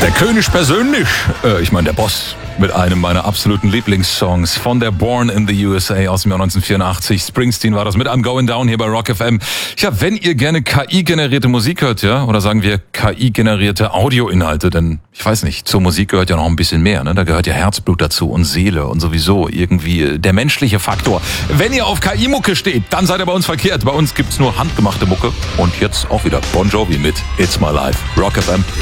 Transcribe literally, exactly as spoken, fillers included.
Der König persönlich, äh, ich meine der Boss, mit einem meiner absoluten Lieblingssongs von der Born in the U S A aus dem Jahr neunzehnhundertvierundachtzig. Springsteen war das mit I'm Going Down hier bei Rock F M. Ja, wenn ihr gerne K I-generierte Musik hört, ja, oder sagen wir K I-generierte Audioinhalte, denn ich weiß nicht, zur Musik gehört ja noch ein bisschen mehr, ne? Da gehört ja Herzblut dazu und Seele und sowieso irgendwie der menschliche Faktor. Wenn ihr auf K I-Mucke steht, dann seid ihr bei uns verkehrt. Bei uns gibt's nur handgemachte Mucke und jetzt auch wieder Bon Jovi mit It's My Life. Rock F M.